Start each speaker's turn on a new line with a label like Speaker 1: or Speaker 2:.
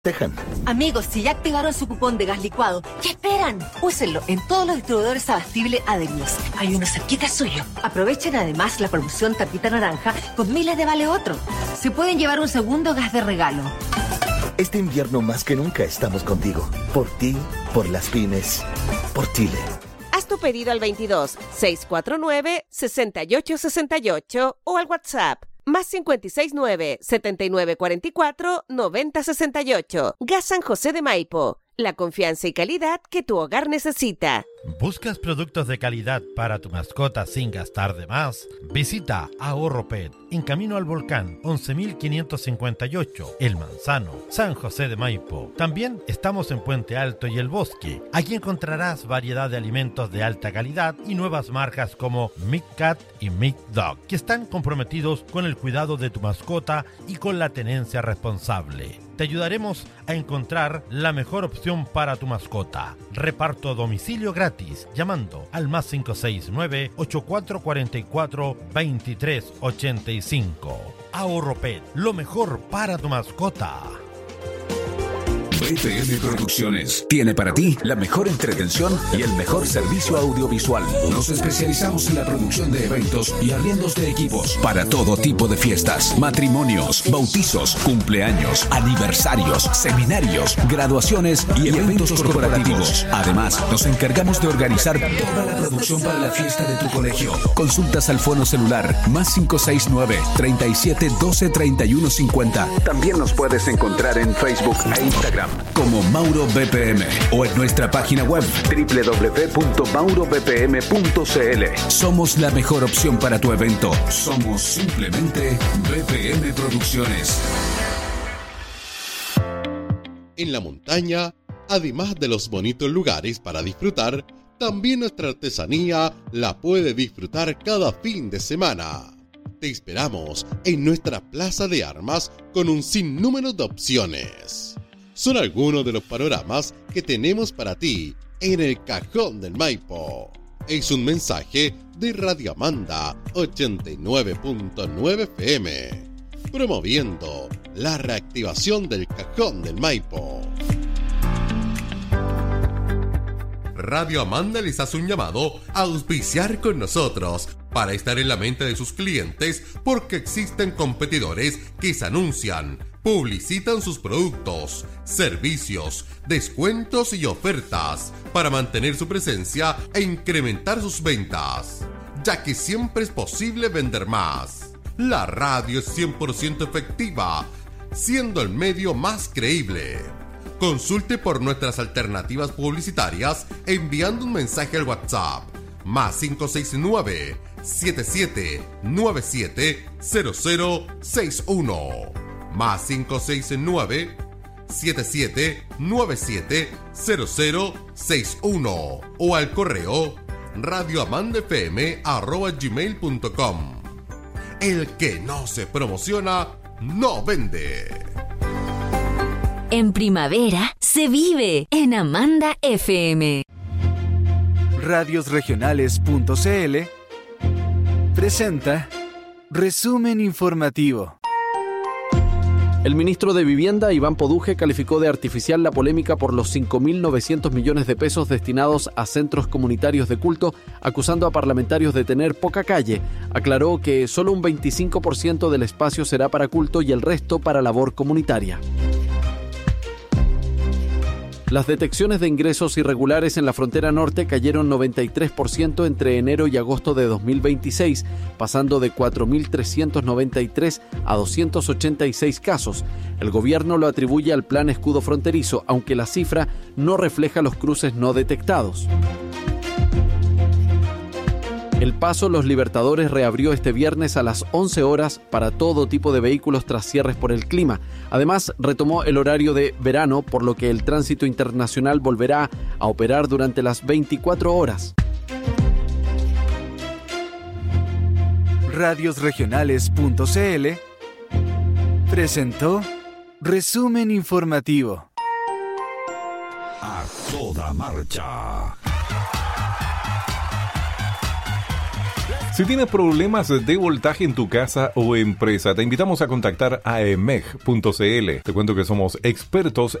Speaker 1: Tejan.
Speaker 2: Amigos, si ya activaron su cupón de gas licuado, ¿qué esperan? Úsenlo en todos los distribuidores abastibles adheridos. Hay uno cerquita suyo. Aprovechen además la promoción Tapita Naranja con miles de vale otro. Se pueden llevar un segundo gas de regalo.
Speaker 1: Este invierno más que nunca estamos contigo. Por ti, por las pymes, por Chile.
Speaker 3: Haz tu pedido al 22 649 6868 o al WhatsApp más 569-7944-9068. Gas San José de Maipo. La confianza y calidad que tu hogar necesita.
Speaker 4: ¿Buscas productos de calidad para tu mascota sin gastar de más? Visita Ahorro Pet, en camino al volcán, 11.558, El Manzano, San José de Maipo. También estamos en Puente Alto y El Bosque. Aquí encontrarás variedad de alimentos de alta calidad y nuevas marcas como Mick Cat y Mick Dog, que están comprometidos con el cuidado de tu mascota y con la tenencia responsable. Te ayudaremos a encontrar la mejor opción para tu mascota. Reparto a domicilio gratis llamando al más 569-8444-2385. Ahorro Pet, lo mejor para tu mascota.
Speaker 5: BPM Producciones tiene para ti la mejor entretención y el mejor servicio audiovisual. Nos especializamos en la producción de eventos y arriendos de equipos para todo tipo de fiestas, matrimonios, bautizos, cumpleaños, aniversarios, seminarios, graduaciones y eventos corporativos. Además, nos encargamos de organizar toda la producción para la fiesta de tu colegio. Consultas al fono celular más 569-3712-3150. También nos puedes encontrar en Facebook e Instagram como Mauro BPM o en nuestra página web www.maurobpm.cl. Somos la mejor opción para tu evento. Somos simplemente BPM Producciones.
Speaker 6: En la montaña, además de los bonitos lugares para disfrutar, también nuestra artesanía la puede disfrutar cada fin de semana. Te esperamos en nuestra plaza de armas con un sinnúmero de opciones. Son algunos de los panoramas que tenemos para ti en el Cajón del Maipo. Es un mensaje de Radio Amanda 89.9 FM, promoviendo la reactivación del Cajón del Maipo. Radio Amanda les hace un llamado a auspiciar con nosotros para estar en la mente de sus clientes, porque existen competidores que se anuncian, publicitan sus productos, servicios, descuentos y ofertas para mantener su presencia e incrementar sus ventas, ya que siempre es posible vender más. La radio es 100% efectiva, siendo el medio más creíble. Consulte por nuestras alternativas publicitarias enviando un mensaje al WhatsApp más 569-7797-0061 más 569-7797-0061 o al correo radioamandafm@gmail.com. El que no se promociona, no vende.
Speaker 7: En primavera se vive en Amanda FM.
Speaker 8: Radiosregionales.cl presenta Resumen Informativo.
Speaker 9: El ministro de Vivienda, Iván Poduje, calificó de artificial la polémica por los 5.900 millones de pesos destinados a centros comunitarios de culto, acusando a parlamentarios de tener poca calle. Aclaró que solo un 25% del espacio será para culto y el resto para labor comunitaria. Las detecciones de ingresos irregulares en la frontera norte cayeron 93% entre enero y agosto de 2026, pasando de 4.393 a 286 casos. El gobierno lo atribuye al Plan Escudo Fronterizo, aunque la cifra no refleja los cruces no detectados. El Paso Los Libertadores reabrió este viernes a las 11 horas para todo tipo de vehículos tras cierres por el clima. Además, retomó el horario de verano, por lo que el tránsito internacional volverá a operar durante las 24 horas.
Speaker 8: Radiosregionales.cl presentó Resumen Informativo.
Speaker 5: A toda marcha.
Speaker 10: Si tienes problemas de voltaje en tu casa o empresa, te invitamos a contactar a emeg.cl. Te cuento que somos expertos